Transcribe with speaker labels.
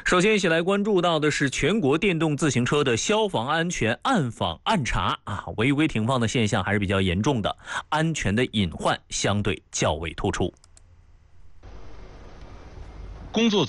Speaker 1: 首先一起来关注到的是全国电动自行车的消防安全暗访暗查违规停放的现象还是比较严重的，安全的隐患相对较为突出。
Speaker 2: 工作